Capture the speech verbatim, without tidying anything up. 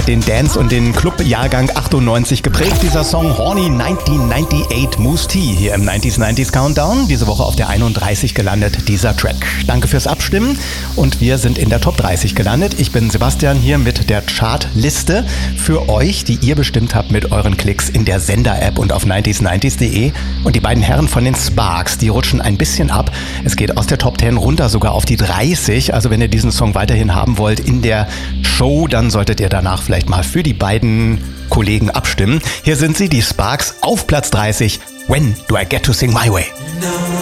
den Dance- und den Club-Jahrgang achtundneunzig geprägt. Dieser Song Horny neunzehnhundertneunundneunzig Mousse T hier im neunziger neunzig Countdown. Diese Woche auf der einunddreißig gelandet, dieser Track. Danke fürs Abstimmen und wir sind in der Top dreißig gelandet. Ich bin Sebastian hier mit der Chartliste für euch, die ihr bestimmt habt mit euren Klicks in der Sender-App und auf neunzig neunzig punkt de. Und die beiden Herren von den Sparks, die rutschen ein bisschen ab. Es geht aus der Top zehn runter sogar auf die dreißig. Also wenn ihr diesen Song weiterhin haben wollt in der Show, dann solltet ihr danach vielleicht mal für die beiden Kollegen abstimmen. Hier sind sie, die Sparks, auf Platz dreißig. When do I get to sing my way?